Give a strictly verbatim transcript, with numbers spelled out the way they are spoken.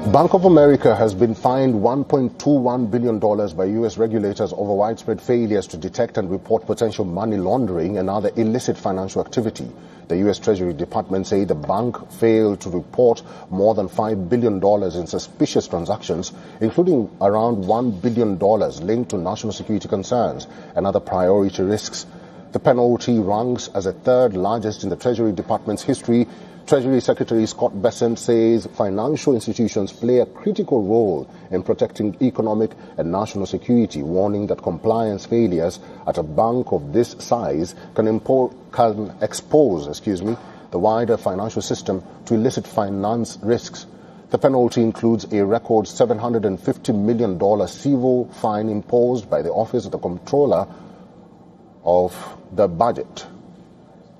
Bank of America has been fined one point two one billion dollars by U S regulators over widespread failures to detect and report potential money laundering and other illicit financial activity. The U S Treasury Department say the bank failed to report more than five billion dollars in suspicious transactions, including around one billion dollars linked to national security concerns and other priority risks. The penalty ranks as the third largest in the Treasury Department's history. Treasury Secretary Scott Bessent says financial institutions play a critical role in protecting economic and national security, warning that compliance failures at a bank of this size can, impo- can expose excuse me, the wider financial system to illicit finance risks. The penalty includes a record seven hundred fifty million dollars civil fine imposed by the Office of the Comptroller of the Budget.